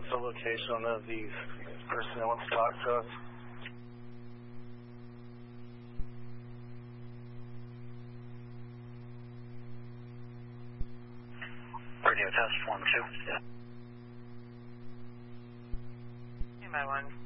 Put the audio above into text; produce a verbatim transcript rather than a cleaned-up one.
what's the location of the person that wants to talk to us? Radio test one two. Hey, my one.